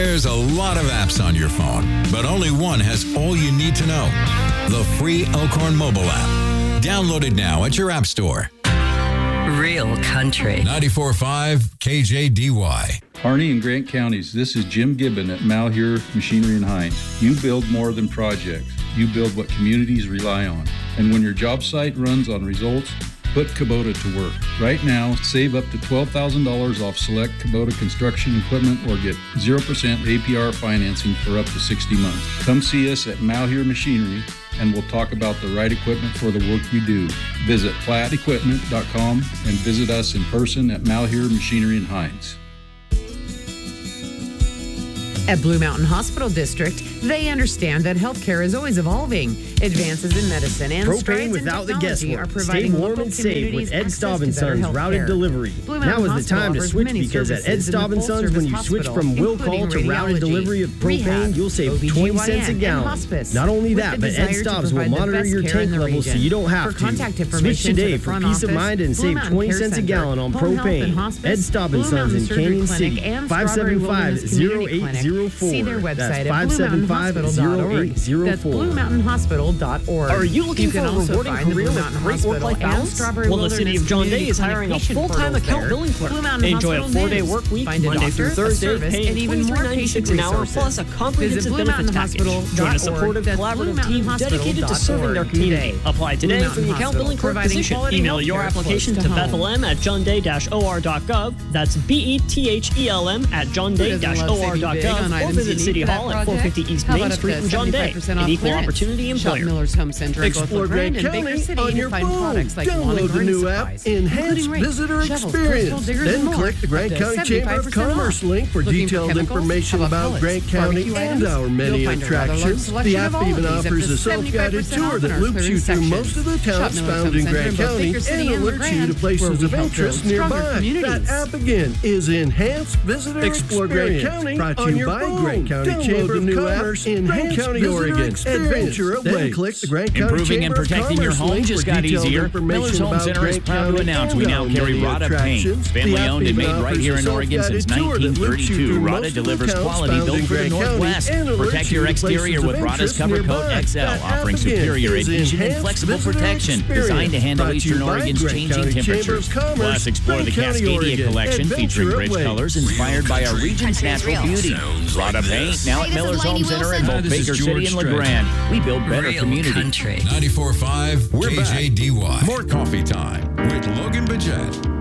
There's a lot of apps on your phone, but only one has all you need to know. The free Elkhorn mobile app. Download it now at your app store. Real country. 94.5 KJDY. Harney and Grant Counties, this is Jim Gibbon at Malheur Machinery and Hines. You build more than projects. You build what communities rely on. And when your job site runs on results, put Kubota to work. Right now, save up to $12,000 off select Kubota construction equipment or get 0% APR financing for up to 60 months. Come see us at Malheur Machinery and we'll talk about the right equipment for the work you do. Visit plattequipment.com and visit us in person at Malheur Machinery and Hines. At Blue Mountain Hospital District, they understand that healthcare is always evolving. Advances in medicine and strides in technology are providing Stay warm local and safe with communities Ed access Staub to & better Sons health Routed care. Delivery. Blue Now Mountain is the Hospital time to offers switch many because at Ed services in Staub the & Sons, when full-service you switch hospital, from will including call to routed radiology, delivery of propane, rehab, you'll save 20 cents a OBGYN, and gallon. hospice. Not only With that, the but Ed desire to Staubs will provide the monitor best your care tank in the levels so region. you don't have For contact to. Switch information to today the for front peace of office, mind and Blue save Mountain 20 Care cents a Center, gallon on Home Health and propane. Hospice, Ed Staub Blue & Sons Mountain in Surgery Canyon Clinic, City. and Strawberry Wilderness Community Clinic. 575-0804. See their website That's at bluemountainhospital.org. That's 575-0804. bluemountainhospital.org. Are you looking for a rewarding career with great work-life balance? Well, the City of John Day is hiring a full-time account billing clerk. Enjoy a 4-day work week, Monday through Thursday, paying $23.96 an hour, plus a comprehensive benefits package. Join a supportive, collaborative team dedicated to serving their community. Apply today for the account billing clerk position. Email your application to bethlem@johnday-or.gov. That's BETHELM@johnday-or.gov, or visit City Hall at 450 East Main Street in John Day. An equal opportunity employer. Miller's Home Center in Explore both Grant LaGrange and Baker County City on to your find phone. products like lawn and Download the garden new app, supplies, Enhanced including rakes, Visitor shovels, Experience. postal diggers, Then and more. click the Grant Up to County Chamber of 75% Commerce off. link for Looking detailed chemicals? information How about pellets, Grant County barbecue and items? our many You'll find a rather large attractions. selection The of app all of even these, up offers to a self-guided 75% tour off in that our loops clearance you through section. most of the Shop towns Miller's found Home in Center Grant both County Baker City and and alerts you LaGrange, to where places we of help interest build stronger nearby. communities. That app again is Enhanced Visitor Explore Grant Experience. County Brought to on you your by phone. Grant County Download Chamber the of new Commerce app, in Grant Grant County, County, Oregon. Oregon. Adventure Then awaits. click the Grant County Improving and Chamber of protecting your Commerce home link just for got detailed easier. information Miller's Home about Center is Grant proud to County announce and we now our carry many Rada Paint. attractions. Family The app owned and even made right offers here a in Oregon since self-guided tour that loops you 1932. through Rada most of the delivers towns quality found built in for the Grant County Northwest. and alerts Protect you your to exterior places with of Rada's interest Cover Coat nearby. XL, That app offering again superior is adhesion and Enhanced flexible Visitor protection, Experience. designed to handle Brought to you Eastern by Oregon's Grant changing County Chamber temperatures. of Commerce, Plus, explore the Grant County, Cascadia Oregon. collection featuring Adventure rich awaits. colors inspired by our region's natural beauty. Rada Paint, now at Miller's Home Center in both Baker City and LaGrange. We build better Real communities. country. 94.5 We're back. KJDY. More coffee time with Logan Bajette.